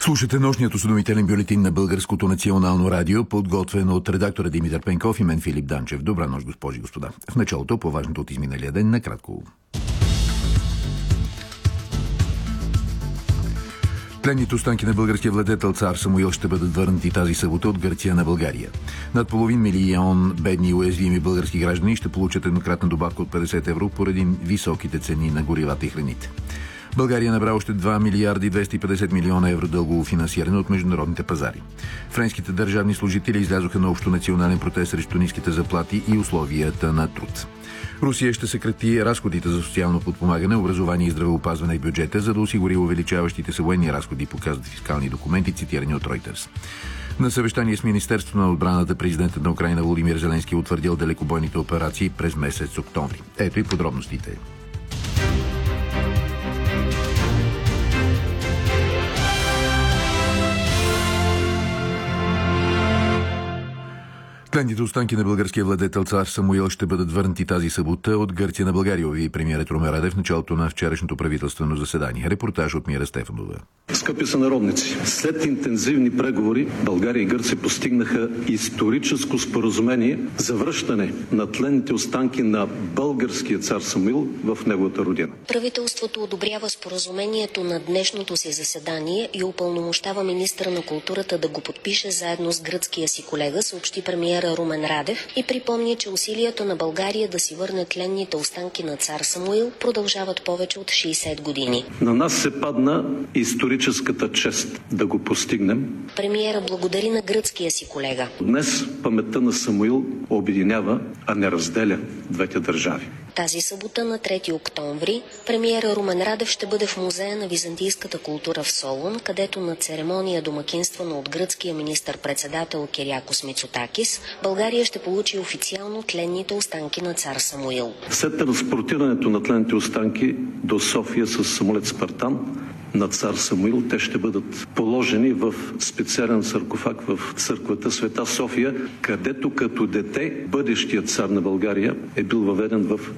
Слушате нощният осведомителен бюлетин на Българското национално радио, подготвен от редактора Димитър Пенков и мен Филип Данчев. Добра нощ, госпожи и господа. В началото, по-важното от изминалия ден, накратко. Пленните останки на българския владетел цар Самуил ще бъдат върнати тази събота от Гърция на България. Над половин милион бедни и уязвими български граждани ще получат еднократна добавка от 50 евро поради високите цени на горивата и храните. България набра още 2 милиарда и 250 милиона евро дългово финансиране от международните пазари. Френските държавни служители излязоха на общо национален протест срещу ниските заплати и условията на труд. Русия ще съкрати разходите за социално подпомагане, образование и здравеопазване и бюджета, за да осигури увеличаващите се военни разходи, показват фискални документи, цитирани от Reuters. На съвещание с Министерството на отбраната президентът на Украйна Володимир Зеленски утвърдил далекобойните операции през месец октомври. Ето и подробностите. Пленните останки на българския владетел цар Самуил ще бъдат върнати тази събота от Гърция на България, обяви премиерът Румен Радев в началото на вчерашното правителствено заседание. Репортаж от Мира Стефанова. Скъпи сънародници, след интензивни преговори България и Гърция постигнаха историческо споразумение за връщане на тленните останки на българския цар Самуил в неговата родина. Правителството одобрява споразумението на днешното си заседание и упълномощава министъра на културата да го подпише заедно с гръцкия си колега, съобщи премиера Румен Радев и припомни, че усилията на България да си върне тленните останки на цар Самуил продължават повече от 60 години. На нас се падна историческата чест да го постигнем. Премиера благодари на гръцкия си колега. Днес паметта на Самуил обединява, а не разделя двете държави. Тази събота на 3 октомври премиера Румен Радев ще бъде в Музея на византийската култура в Солун, където на церемония домакинствана от гръцкия министър-председател Кириакос Мицотакис, България ще получи официално тленните останки на цар Самуил. След транспортирането на тленните останки до София с самолет Спартан на цар Самуил, те ще бъдат положени в специален саркофаг в църквата Света София, където като дете бъдещият цар на България е бил въведен в